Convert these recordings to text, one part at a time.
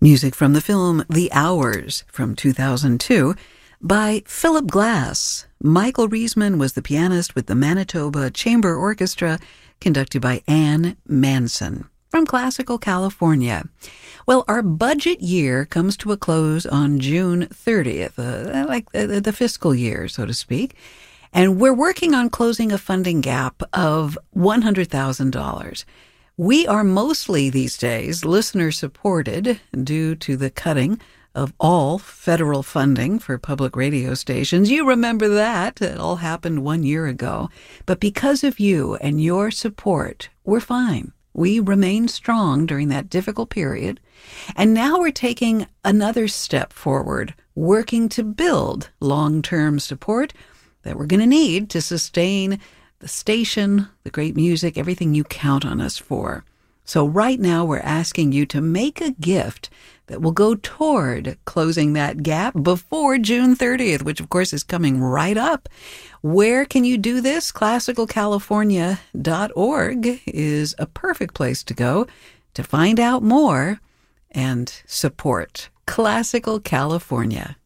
Music from the film The Hours from 2002 by Philip Glass. Michael Riesman was the pianist with the Manitoba Chamber Orchestra, conducted by Ann Manson from Classical California. Well, our budget year comes to a close on June 30th, the fiscal year, so to speak. And we're working on closing a funding gap of $100,000. We are mostly these days listener-supported due to the cutting of all federal funding for public radio stations. You remember that. It all happened 1 year ago. But because of you and your support, we're fine. We remained strong during that difficult period. And now we're taking another step forward, working to build long-term support that we're going to need to sustain the station, the great music, everything you count on us for. So right now we're asking you to make a gift that will go toward closing that gap before June 30th, which of course is coming right up. Where can you do this? ClassicalCalifornia.org is a perfect place to go to find out more and support Classical California.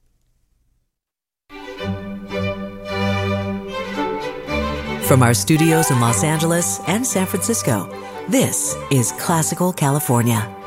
From our studios in Los Angeles and San Francisco, this is Classical California.